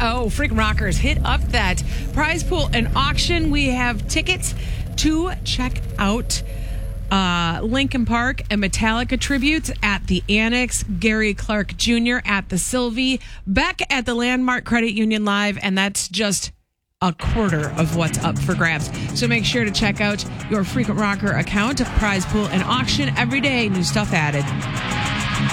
Oh, Freakin' Rockers, hit up that prize pool and auction. We have tickets to check out Linkin Park and Metallica tributes at the Annex, Gary Clark Jr. at the Sylvie, Beck at the Landmark Credit Union Live, and that's just a quarter of what's up for grabs. So make sure to check out your Frequent Rocker account, prize pool and auction every day. New stuff added.